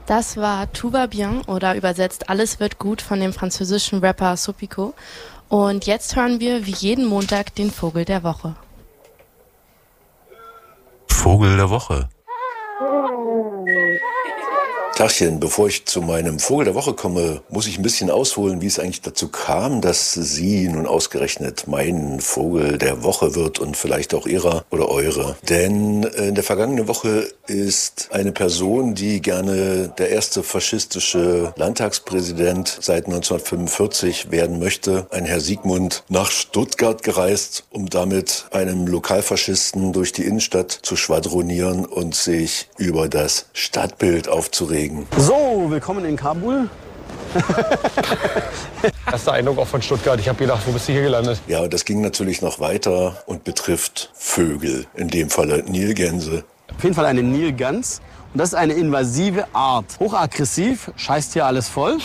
Das war Tout va bien oder übersetzt Alles wird gut von dem französischen Rapper Sopico. Und jetzt hören wir wie jeden Montag den Vogel der Woche. Vogel der Woche. Tachchen, bevor ich zu meinem Vogel der Woche komme, muss ich ein bisschen ausholen, wie es eigentlich dazu kam, dass sie nun ausgerechnet mein Vogel der Woche wird und vielleicht auch ihrer oder eure. Denn in der vergangenen Woche ist eine Person, die gerne der erste faschistische Landtagspräsident seit 1945 werden möchte, ein Herr Siegmund, nach Stuttgart gereist, um damit einem Lokalfaschisten durch die Innenstadt zu schwadronieren und sich über das Stadtbild aufzuregen. So, willkommen in Kabul. Erster Eindruck auch von Stuttgart. Ich habe gedacht, wo bist du hier gelandet? Ja, das ging natürlich noch weiter und betrifft Vögel, in dem Falle Nilgänse. Auf jeden Fall eine Nilgans. Und das ist eine invasive Art. Hochaggressiv, scheißt hier alles voll.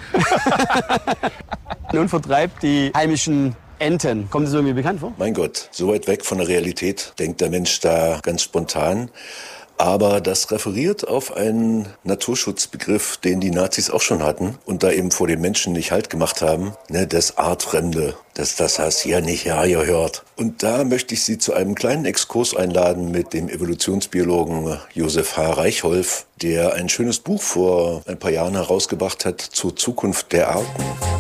Und vertreibt die heimischen Enten. Kommt das irgendwie bekannt vor? Mein Gott, so weit weg von der Realität denkt der Mensch da ganz spontan. Aber das referiert auf einen Naturschutzbegriff, den die Nazis auch schon hatten und da eben vor den Menschen nicht Halt gemacht haben. Ne, das Artfremde, das hast du ja nicht gehört. Und da möchte ich Sie zu einem kleinen Exkurs einladen mit dem Evolutionsbiologen Josef H. Reichholf, der ein schönes Buch vor ein paar Jahren herausgebracht hat zur Zukunft der Arten.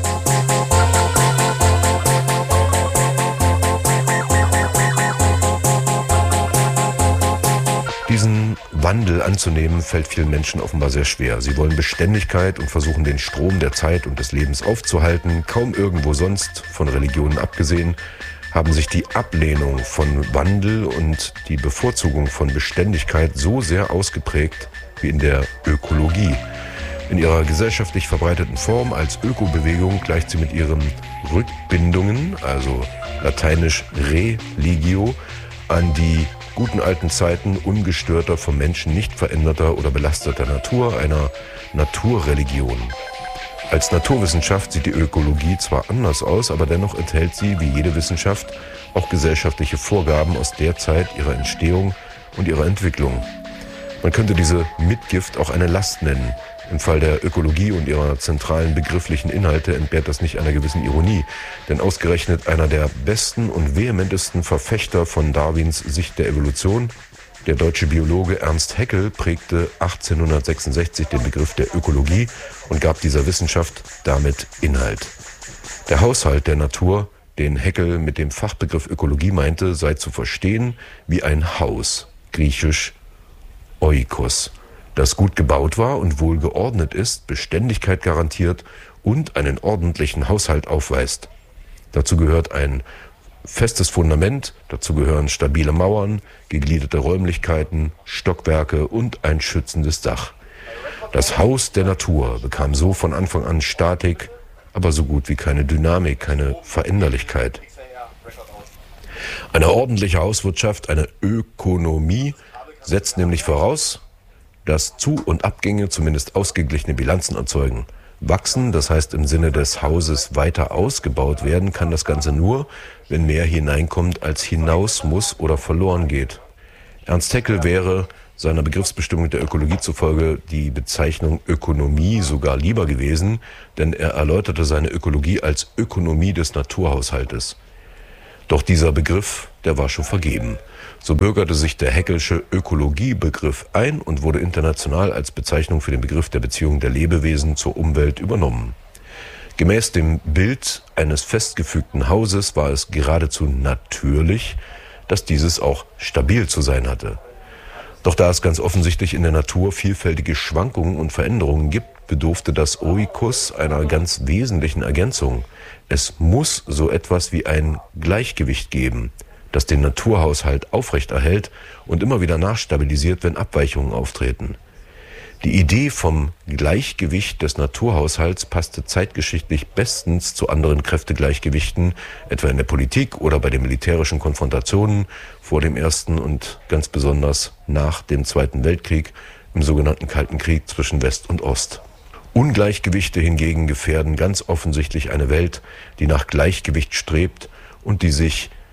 Diesen Wandel anzunehmen, fällt vielen Menschen offenbar sehr schwer. Sie wollen Beständigkeit und versuchen, den Strom der Zeit und des Lebens aufzuhalten. Kaum irgendwo sonst, von Religionen abgesehen, haben sich die Ablehnung von Wandel und die Bevorzugung von Beständigkeit so sehr ausgeprägt wie in der Ökologie. In ihrer gesellschaftlich verbreiteten Form als Ökobewegung gleicht sie mit ihren Rückbindungen, also lateinisch religio, an die guten alten Zeiten ungestörter, vom Menschen nicht veränderter oder belasteter Natur, einer Naturreligion. Als Naturwissenschaft sieht die Ökologie zwar anders aus, aber dennoch enthält sie, wie jede Wissenschaft, auch gesellschaftliche Vorgaben aus der Zeit ihrer Entstehung und ihrer Entwicklung. Man könnte diese Mitgift auch eine Last nennen. Im Fall der Ökologie und ihrer zentralen begrifflichen Inhalte entbehrt das nicht einer gewissen Ironie. Denn ausgerechnet einer der besten und vehementesten Verfechter von Darwins Sicht der Evolution, der deutsche Biologe Ernst Haeckel, prägte 1866 den Begriff der Ökologie und gab dieser Wissenschaft damit Inhalt. Der Haushalt der Natur, den Haeckel mit dem Fachbegriff Ökologie meinte, sei zu verstehen wie ein Haus, griechisch Oikos, das gut gebaut war und wohl geordnet ist, Beständigkeit garantiert und einen ordentlichen Haushalt aufweist. Dazu gehört ein festes Fundament, dazu gehören stabile Mauern, gegliederte Räumlichkeiten, Stockwerke und ein schützendes Dach. Das Haus der Natur bekam so von Anfang an Statik, aber so gut wie keine Dynamik, keine Veränderlichkeit. Eine ordentliche Hauswirtschaft, eine Ökonomie, setzt nämlich voraus, dass Zu- und Abgänge zumindest ausgeglichene Bilanzen erzeugen. Wachsen, das heißt im Sinne des Hauses weiter ausgebaut werden, kann das Ganze nur, wenn mehr hineinkommt, als hinaus muss oder verloren geht. Ernst Haeckel wäre seiner Begriffsbestimmung der Ökologie zufolge die Bezeichnung Ökonomie sogar lieber gewesen, denn er erläuterte seine Ökologie als Ökonomie des Naturhaushaltes. Doch dieser Begriff, der war schon vergeben. So bürgerte sich der Haeckelsche Ökologiebegriff ein und wurde international als Bezeichnung für den Begriff der Beziehung der Lebewesen zur Umwelt übernommen. Gemäß dem Bild eines festgefügten Hauses war es geradezu natürlich, dass dieses auch stabil zu sein hatte. Doch da es ganz offensichtlich in der Natur vielfältige Schwankungen und Veränderungen gibt, bedurfte das Oikos einer ganz wesentlichen Ergänzung. Es muss so etwas wie ein Gleichgewicht geben, das den Naturhaushalt aufrechterhält und immer wieder nachstabilisiert, wenn Abweichungen auftreten. Die Idee vom Gleichgewicht des Naturhaushalts passte zeitgeschichtlich bestens zu anderen Kräftegleichgewichten, etwa in der Politik oder bei den militärischen Konfrontationen vor dem Ersten und ganz besonders nach dem Zweiten Weltkrieg, im sogenannten Kalten Krieg zwischen West und Ost. Ungleichgewichte hingegen gefährden ganz offensichtlich eine Welt, die nach Gleichgewicht strebt und die sich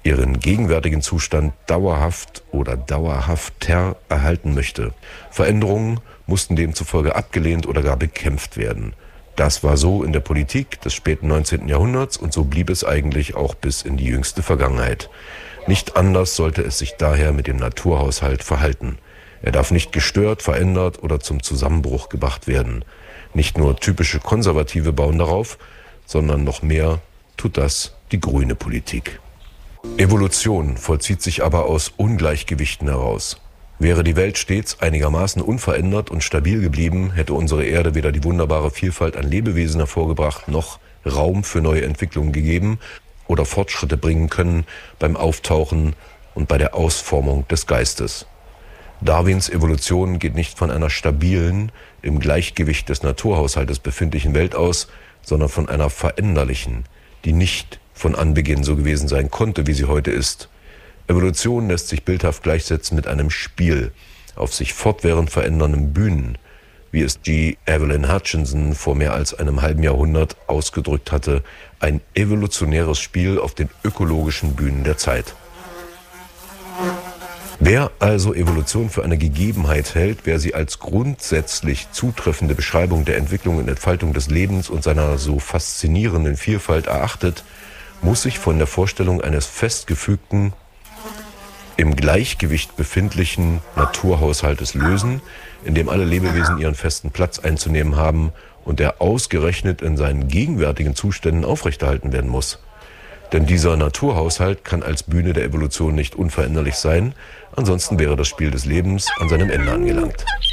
ihren gegenwärtigen Zustand dauerhaft oder dauerhafter erhalten möchte. Veränderungen mussten demzufolge abgelehnt oder gar bekämpft werden. Das war so in der Politik des späten 19. Jahrhunderts und so blieb es eigentlich auch bis in die jüngste Vergangenheit. Nicht anders sollte es sich daher mit dem Naturhaushalt verhalten. Er darf nicht gestört, verändert oder zum Zusammenbruch gebracht werden. Nicht nur typische Konservative bauen darauf, sondern noch mehr tut das die grüne Politik. Evolution vollzieht sich aber aus Ungleichgewichten heraus. Wäre die Welt stets einigermaßen unverändert und stabil geblieben, hätte unsere Erde weder die wunderbare Vielfalt an Lebewesen hervorgebracht, noch Raum für neue Entwicklungen gegeben oder Fortschritte bringen können beim Auftauchen und bei der Ausformung des Geistes. Darwins Evolution geht nicht von einer stabilen, im Gleichgewicht des Naturhaushaltes befindlichen Welt aus, sondern von einer veränderlichen, die nicht von Anbeginn so gewesen sein konnte, wie sie heute ist. Evolution lässt sich bildhaft gleichsetzen mit einem Spiel auf sich fortwährend verändernden Bühnen, wie es G. Evelyn Hutchinson vor mehr als einem halben Jahrhundert ausgedrückt hatte, ein evolutionäres Spiel auf den ökologischen Bühnen der Zeit. Wer also Evolution für eine Gegebenheit hält, wer sie als grundsätzlich zutreffende Beschreibung der Entwicklung und Entfaltung des Lebens und seiner so faszinierenden Vielfalt erachtet, muss sich von der Vorstellung eines festgefügten, im Gleichgewicht befindlichen Naturhaushaltes lösen, in dem alle Lebewesen ihren festen Platz einzunehmen haben und der ausgerechnet in seinen gegenwärtigen Zuständen aufrechterhalten werden muss. Denn dieser Naturhaushalt kann als Bühne der Evolution nicht unveränderlich sein, ansonsten wäre das Spiel des Lebens an seinem Ende angelangt.